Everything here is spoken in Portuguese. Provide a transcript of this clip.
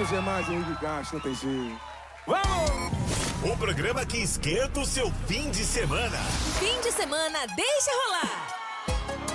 Hoje é mais Henrique Castro, não tem jeito. Vamos! O programa que esquenta o seu fim de semana. Fim de semana, deixa rolar.